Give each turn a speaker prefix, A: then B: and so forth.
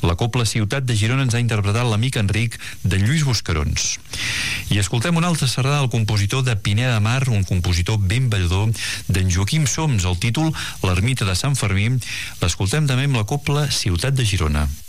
A: La Cobla Ciutat de Girona ens ha interpretat l'Amic Enric de Lluís Buscarons. I escoltem una altra sardana del compositor de Pineda de Mar, un compositor ben ballador, d'en Joaquim Soms, el títol L'ermita de Sant Fermí. L'escoltem també amb la Cobla Ciutat de Girona.